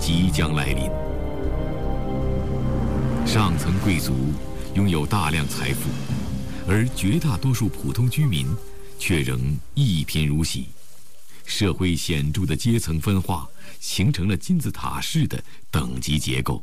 即将来临。上层贵族拥有大量财富，而绝大多数普通居民却仍一贫如洗。社会显著的阶层分化，形成了金字塔式的等级结构。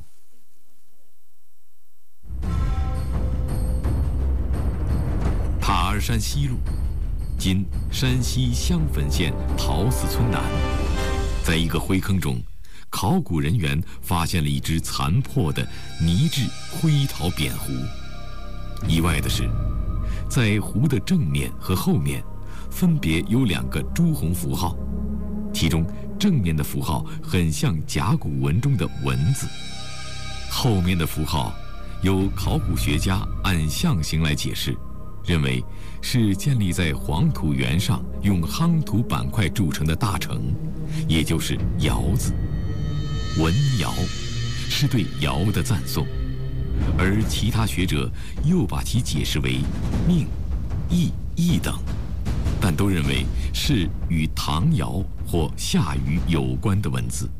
塔儿山西路，今山西襄汾县陶寺村南，在一个灰坑中，考古人员发现了一只残破的泥质灰陶扁壶。意外的是，在壶的正面和后面分别有2个朱红符号，其中正面的符号很像甲骨文中的文字，后面的符号有考古学家按象形来解释，认为是建立在黄土原上用夯土板块筑成的大城，也就是窑字。文窑是对窑的赞颂，而其他学者又把其解释为命、义等，但都认为是与唐尧或夏禹有关的文字。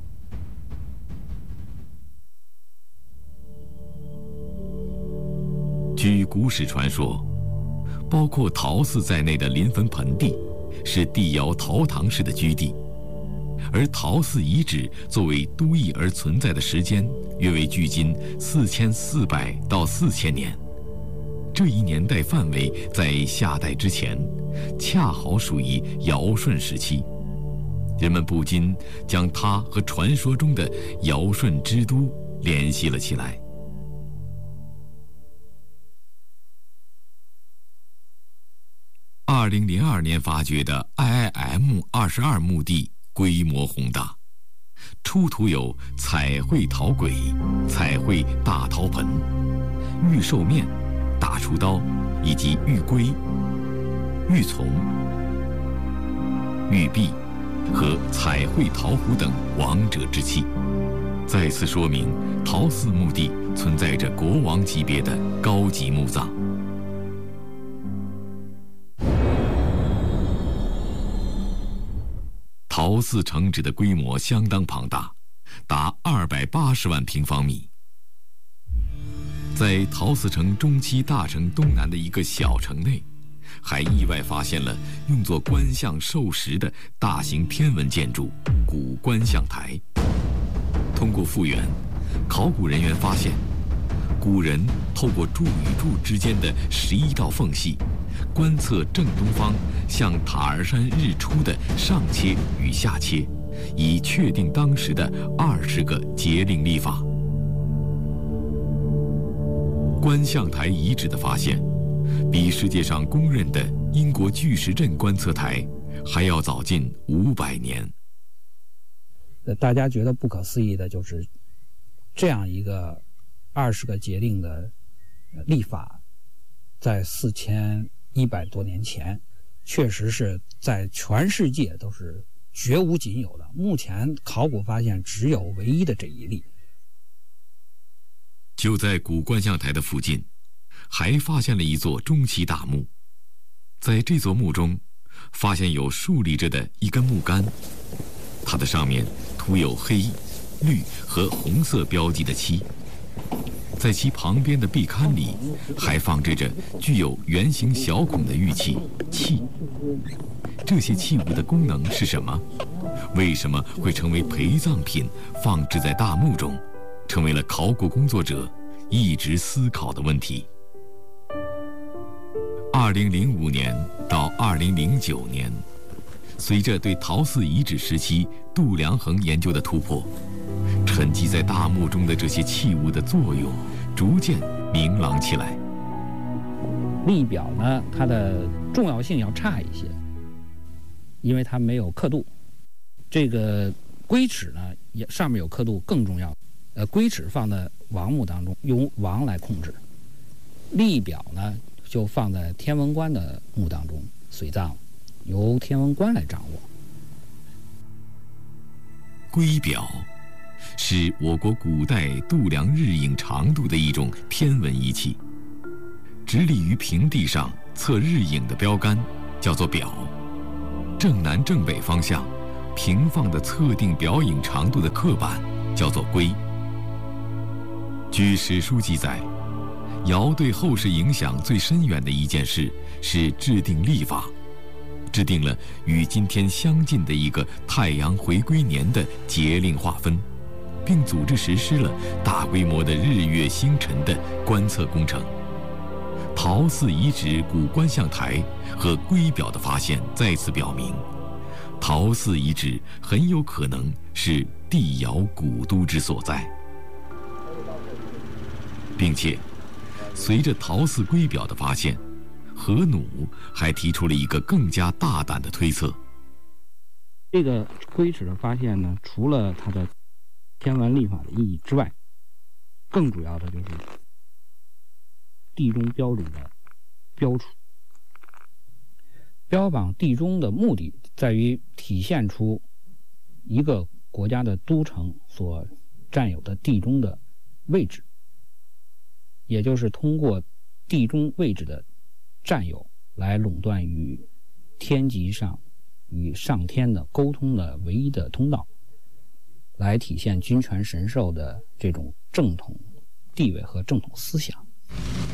据古史传说，包括陶寺在内的临汾盆地是帝尧陶唐氏的居地，而陶寺遗址作为都邑而存在的时间约为距今4400到4000年。这一年代范围在夏代之前，恰好属于尧舜时期。人们不禁将它和传说中的尧舜之都联系了起来。2002年发掘的 IIM-22 墓地规模宏大，出土有彩绘陶簋、彩绘大陶盆、玉兽面、大厨刀以及玉圭、玉琮、玉璧和彩绘陶壶等王者之器，再次说明陶寺墓地存在着国王级别的高级墓葬。陶寺城址的规模相当庞大，达280万平方米。在陶寺城中期大城东南的一个小城内，还意外发现了用作观象授石的大型天文建筑古观象台。通过复原，考古人员发现，古人透过柱与柱之间的11道缝隙，观测正东方向塔儿山日出的上切与下切，以确定当时的20个节令历法。观象台遗址的发现，比世界上公认的英国巨石阵观测台还要早近500年。 大家觉得不可思议的就是这样一个20个节令的历法，在4100多年前，确实是在全世界都是绝无仅有的。目前考古发现只有唯一的这一例。 就在古观象台的附近，还发现了一座中期大墓。在这座墓中，发现有竖立着的一根木杆，它的上面涂有黑、绿和红色标记的漆。在其旁边的壁龛里，还放置着具有圆形小孔的玉器器。这些器物的功能是什么？为什么会成为陪葬品放置在大墓中？成为了考古工作者一直思考的问题。2005年到2009年，随着对陶寺遗址时期度量衡研究的突破，沉积在大墓中的这些器物的作用逐渐明朗起来。 历表呢，它的重要性要差一些，因为它没有刻度。这个龟尺呢，也上面有刻度更重要。龟尺放在王墓当中，由王来控制；历表呢，就放在天文官的墓当中随葬，由天文官来掌握。 龟表是我国古代度量日影长度的一种天文仪器，直立于平地上测日影的标杆叫做表，正南正北方向平放的测定表影长度的刻板叫做圭。据史书记载，尧对后世影响最深远的一件事是制定历法，制定了与今天相近的一个太阳回归年的节令划分，并组织实施了大规模的日月星辰的观测工程。陶寺遗址古观象台和圭表的发现再次表明，陶寺遗址很有可能是帝尧古都之所在，并且随着陶寺圭表的发现，何弩还提出了一个更加大胆的推测。 这个圭齿的发现呢，除了它的天文历法的意义之外，更主要的就是地中标准的标出。标榜地中的目的在于体现出一个国家的都城所占有的地中的位置，也就是通过地中位置的占有来垄断与天极上与上天的沟通的唯一的通道，来体现君权神授的这种正统地位和正统思想。